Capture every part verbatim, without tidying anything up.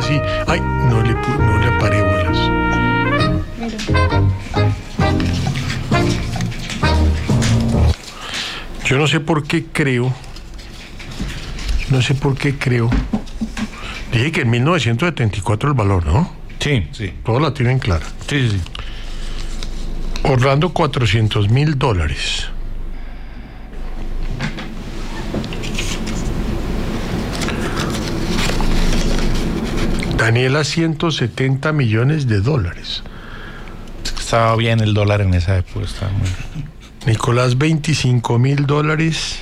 así. Ay, no le, no le paré bolas. Yo no sé por qué creo, no sé por qué creo. Dije que en mil novecientos setenta y cuatro el valor, ¿no? Sí, sí. Todos la tienen clara. Sí, sí, sí. Orlando, cuatrocientos mil dólares. Daniela, ciento setenta millones de dólares. Estaba bien el dólar en esa época. Estaba muy... Nicolás, veinticinco mil dólares.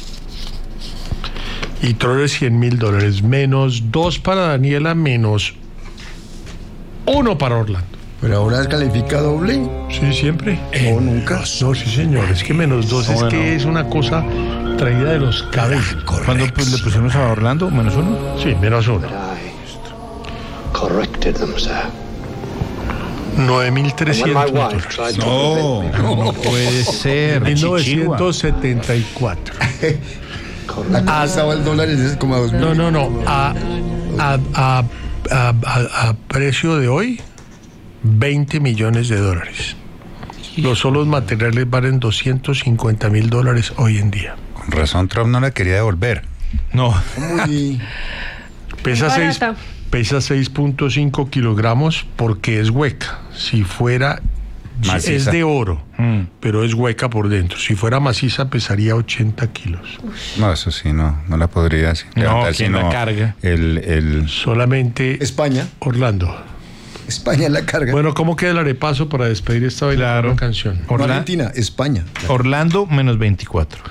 Y Troller, cien mil dólares. Menos dos para Daniela, menos uno para Orlando. Pero ahora califica doble. Sí, siempre. No, nunca. No, sí, señor. Es que menos dos es que es una cosa traída de los cabellos. ¿Cuándo pues, le pusimos a Orlando? ¿Menos uno? Sí, menos uno. Corrected them, sir. nueve mil trescientos dólares. No, no puede ser. mil novecientos setenta y cuatro. Acá estaba el dólar en como a dos mil. No, no, no. A, a, a, a, a, a precio de hoy, veinte millones de dólares. Los solos materiales valen doscientos cincuenta mil dólares hoy en día. Con razón Trump no la quería devolver. No. Muy... Pesa seis, pesa seis punto cinco kilogramos porque es hueca. Si fuera maciza. Es de oro, mm. pero es hueca por dentro. Si fuera maciza pesaría ochenta kilos. No, eso sí, no, no la podría levantar. No, ¿quién la carga? El, el... Solamente España. Orlando. España la carga. Bueno, ¿cómo queda el arepaso para despedir esta claro. canción? Orla... No, Argentina, España. Claro. Orlando, menos veinticuatro.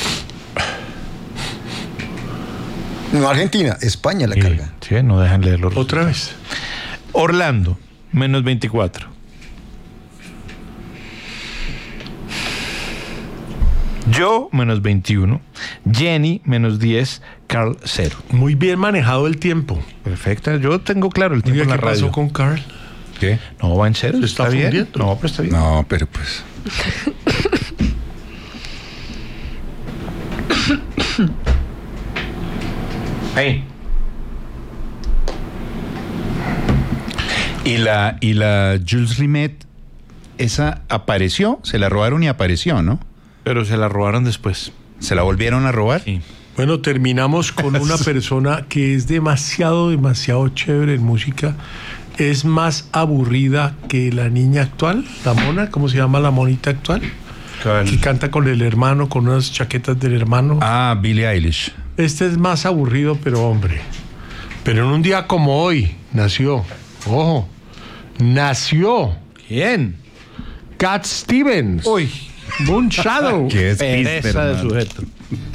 No, Argentina, España la sí, carga. Sí, no dejan leer los Otra vez. Orlando, menos veinticuatro. Yo, menos veintiuno. Jenny, menos diez. Carl, cero. Muy bien manejado el tiempo. Perfecto. Yo tengo claro el tiempo en la ¿Qué radio. pasó con Carl? ¿Qué? No, va en cero. ¿Se está, está bien? No, pero está bien. No, pero pues... Hey. Y la, y la Jules Rimet, esa apareció, se la robaron y apareció, ¿no? Pero se la robaron después. ¿Se la volvieron a robar? Sí. Bueno, terminamos con una persona que es demasiado, demasiado chévere en música. Es más aburrida que la niña actual, la mona, ¿cómo se llama la monita actual? ¿Cuál? Que canta con el hermano, con unas chaquetas del hermano. Ah, Billie Eilish. Este es más aburrido, pero hombre. Pero en un día como hoy nació, ojo, nació. ¿Quién? Cat Stevens. Uy. Moon Shadow. Qué es pereza de sujeto.